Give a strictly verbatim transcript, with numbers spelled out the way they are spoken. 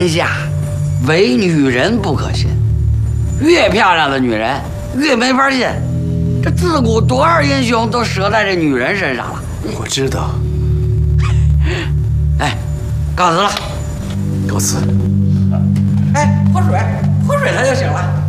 天下唯女人不可信，越漂亮的女人越没法信。这自古多少英雄都折在这女人身上了。 我知道。 哎，告辞了。 告辞。 哎，喝水，喝水它就醒了。